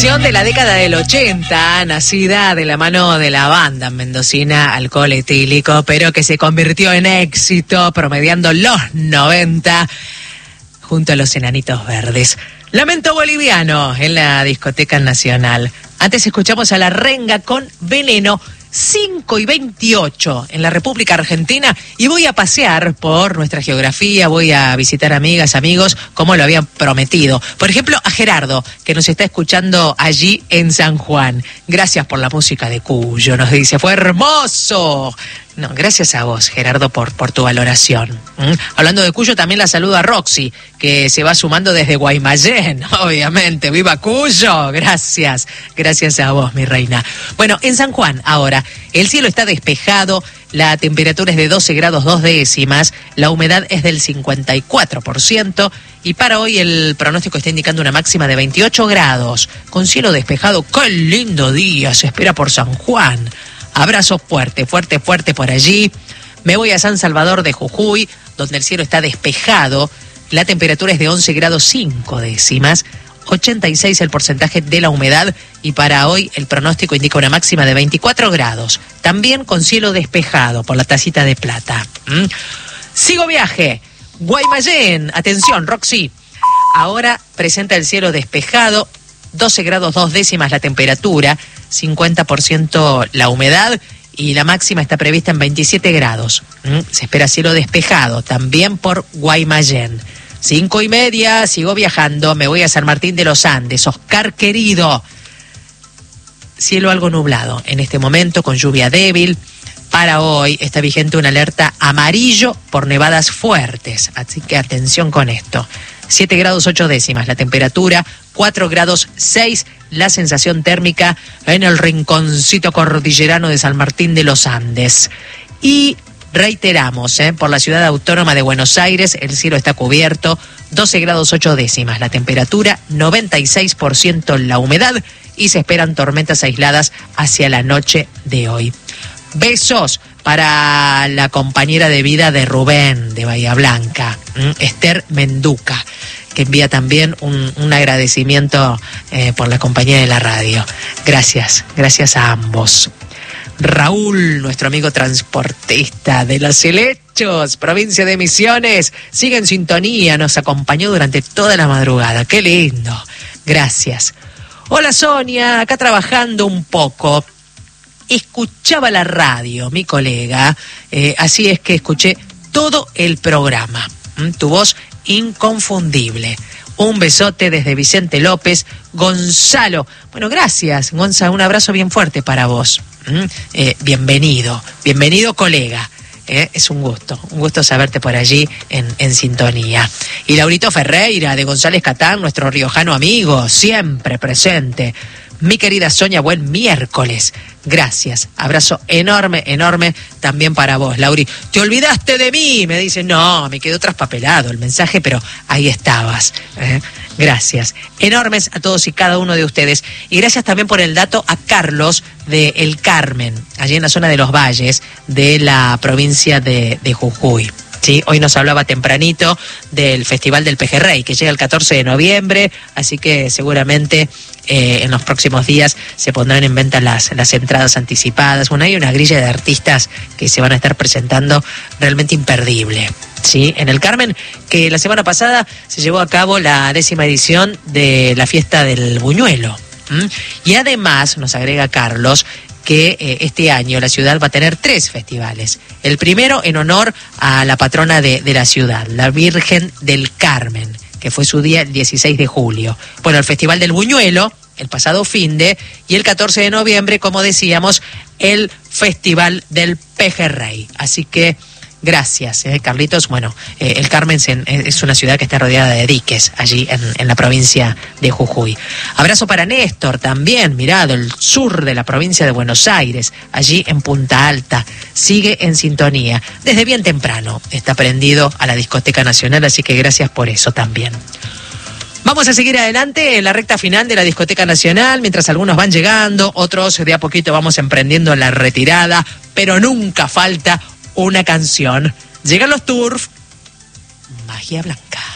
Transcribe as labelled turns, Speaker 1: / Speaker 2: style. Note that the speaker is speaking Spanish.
Speaker 1: canción de la década del 80, nacida de la mano de la banda mendocina Alcohol Etílico, pero que se convirtió en éxito promediando los 90 junto a los Enanitos Verdes. Lamento Boliviano en la Discoteca Nacional. Antes escuchamos a La Renga con Veneno. 5:28 en la República Argentina, y voy a pasear por nuestra geografía, voy a visitar amigas, amigos, como lo habían prometido. Por ejemplo, a Gerardo, que nos está escuchando allí en San Juan. Gracias por la música de Cuyo, nos dice, fue hermoso. No, gracias a vos, Gerardo, por tu valoración. Hablando de Cuyo, también la saludo a Roxy, que se va sumando desde Guaymallén, obviamente. ¡Viva Cuyo! Gracias a vos, mi reina. Bueno, en San Juan, ahora, el cielo está despejado, la temperatura es de 12 grados 2 décimas, la humedad es del 54%, y para hoy el pronóstico está indicando una máxima de 28 grados, con cielo despejado. ¡Qué lindo día se espera por San Juan! Abrazo fuerte por allí. Me voy a San Salvador de Jujuy, donde el cielo está despejado. La temperatura es de 11 grados 5 décimas, 86 el porcentaje de la humedad, y para hoy el pronóstico indica una máxima de 24 grados, también con cielo despejado por la tacita de plata. Sigo viaje. Guaymallén, atención, Roxy. Ahora presenta el cielo despejado, 12 grados 2 décimas la temperatura, 50% la humedad, y la máxima está prevista en 27 grados. Se espera cielo despejado también por Guaymallén. 5:30, sigo viajando, me voy a San Martín de los Andes. Oscar querido, cielo algo nublado en este momento, con lluvia débil. Para hoy está vigente una alerta amarillo por nevadas fuertes, así que atención con esto. 7 grados 8 décimas la temperatura, 4 grados 6 la sensación térmica en el rinconcito cordillerano de San Martín de los Andes. Y reiteramos, por la ciudad autónoma de Buenos Aires el cielo está cubierto, 12 grados 8 décimas la temperatura, 96% la humedad, y se esperan tormentas aisladas hacia la noche de hoy. Besos para la compañera de vida de Rubén de Bahía Blanca, Esther Menduca, que envía también un agradecimiento por la compañía de la radio. Gracias a ambos. Raúl, nuestro amigo transportista de Los Helechos, provincia de Misiones, sigue en sintonía, nos acompañó durante toda la madrugada. ¡Qué lindo! Gracias. Hola Sonia, acá trabajando un poco. Escuchaba la radio, mi colega, así es que escuché todo el programa. Tu voz inconfundible. Un besote desde Vicente López. Gonzalo, bueno, gracias, Gonza, un abrazo bien fuerte para vos. Bienvenido colega. Es un gusto saberte por allí en sintonía. Y Laurito Ferreira de González Catán, nuestro riojano amigo, siempre presente. Mi querida Sonia, buen miércoles. Gracias. Abrazo enorme también para vos, Lauri. ¿Te olvidaste de mí? Me dice, no, me quedó traspapelado el mensaje, pero ahí estabas. Gracias. Enormes a todos y cada uno de ustedes. Y gracias también por el dato a Carlos de El Carmen, allí en la zona de Los Valles, de la provincia de Jujuy. Sí, hoy nos hablaba tempranito del Festival del Pejerrey, que llega el 14 de noviembre, así que seguramente en los próximos días se pondrán en venta las entradas anticipadas. Bueno, hay una grilla de artistas que se van a estar presentando realmente imperdible. Sí, en El Carmen, que la semana pasada se llevó a cabo la 10ª edición de la fiesta del Buñuelo. Y además, nos agrega Carlos, que este año la ciudad va a tener 3 festivales. El primero en honor a la patrona de la ciudad, la Virgen del Carmen, que fue su día el 16 de julio. Bueno, el Festival del Buñuelo, el pasado finde, y el 14 de noviembre, como decíamos, el Festival del Pejerrey. Así que gracias, Carlitos. Bueno, El Carmen es una ciudad que está rodeada de diques, allí en la provincia de Jujuy. Abrazo para Néstor también, mirá, del sur de la provincia de Buenos Aires, allí en Punta Alta. Sigue en sintonía. Desde bien temprano está prendido a la Discoteca Nacional, así que gracias por eso también. Vamos a seguir adelante en la recta final de la Discoteca Nacional, mientras algunos van llegando, otros de a poquito vamos emprendiendo la retirada, pero nunca falta una canción. Llegan los Turf, Magia Blanca.